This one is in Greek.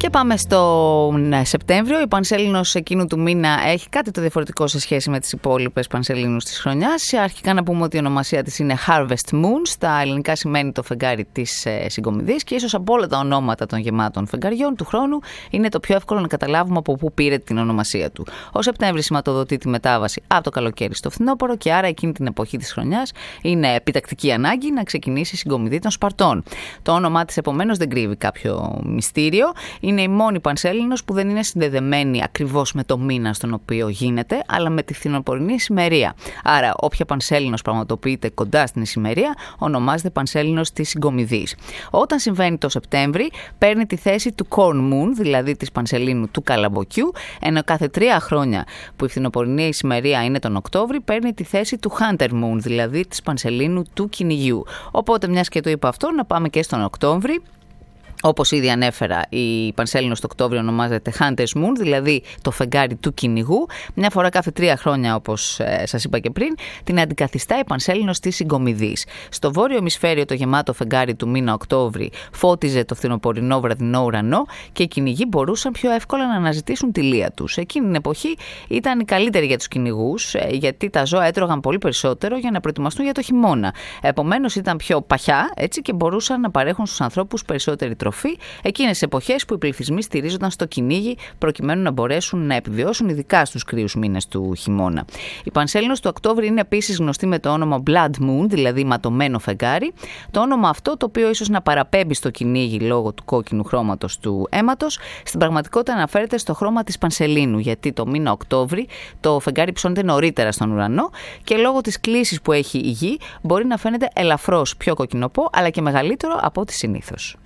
Και πάμε στον Σεπτέμβριο. Η Πανσέλινος εκείνου του μήνα έχει κάτι το διαφορετικό σε σχέση με τις υπόλοιπες Πανσελίνους της χρονιάς. Αρχικά να πούμε ότι η ονομασία της είναι Harvest Moon. Στα ελληνικά σημαίνει το φεγγάρι της συγκομιδής και ίσως από όλα τα ονόματα των γεμάτων φεγγαριών του χρόνου είναι το πιο εύκολο να καταλάβουμε από πού πήρε την ονομασία του. Ο Σεπτέμβρης σηματοδοτεί τη μετάβαση από το καλοκαίρι στο φθινόπωρο και άρα εκείνη την εποχή της χρονιάς είναι επιτακτική ανάγκη να ξεκινήσει η συγκομιδή των Σπαρτών. Το όνομά της επομένως δεν κρύβει κάποιο μυστήριο. Είναι η μόνη Πανσέλινος που δεν είναι συνδεδεμένη ακριβώς με το μήνα στον οποίο γίνεται, αλλά με τη φθινοπορεινή ησημερία. Άρα, όποια Πανσέλινος πραγματοποιείται κοντά στην ησημερία, ονομάζεται Πανσέλινος της Συγκομιδής. Όταν συμβαίνει το Σεπτέμβρη, παίρνει τη θέση του Corn Moon, δηλαδή της Πανσελίνου του Καλαμποκιού, ενώ κάθε 3 χρόνια που η φθινοπορεινή ησημερία είναι τον Οκτώβρη, παίρνει τη θέση του Hunter Moon, δηλαδή της Πανσελίνου του Κυνηγιού. Οπότε, μιας και το είπα αυτό, να πάμε και στον Οκτώβρη. Όπως ήδη ανέφερα, η Πανσέλινος το Οκτώβριο ονομάζεται Hunter's Moon, δηλαδή το φεγγάρι του κυνηγού. Μια φορά κάθε 3 χρόνια, όπως σας είπα και πριν, την αντικαθιστά η Πανσέλινος της Συγκομιδής. Στο βόρειο ημισφαίριο το γεμάτο φεγγάρι του μήνα Οκτώβρη φώτιζε το φθινοπορεινό βραδινό ουρανό και οι κυνηγοί μπορούσαν πιο εύκολα να αναζητήσουν τη λία τους. Εκείνη την εποχή ήταν η καλύτερη για τους κυνηγούς, γιατί τα ζώα έτρωγαν πολύ περισσότερο για να προετοιμαστούν για το χειμώνα. Επομένως ήταν πιο παχιά, έτσι, και μπορούσαν να παρέχουν στους ανθρώπους περισσότερη τροφή εκείνες τις εποχές που οι πληθυσμοί στηρίζονταν στο κυνήγι προκειμένου να μπορέσουν να επιβιώσουν ειδικά στους κρύους μήνες του χειμώνα. Η Πανσέλινος του Οκτώβρη είναι επίσης γνωστή με το όνομα Blood Moon, δηλαδή ματωμένο φεγγάρι. Το όνομα αυτό, το οποίο ίσως να παραπέμπει στο κυνήγι λόγω του κόκκινου χρώματος του αίματος, στην πραγματικότητα αναφέρεται στο χρώμα της Πανσελίνου, γιατί το μήνα Οκτώβρη το φεγγάρι ψώνεται νωρίτερα στον ουρανό και λόγω της κλίσης που έχει η γη μπορεί να φαίνεται ελαφρώς πιο κοκκινοπό αλλά και μεγαλύτερο από ό,τι συνήθως.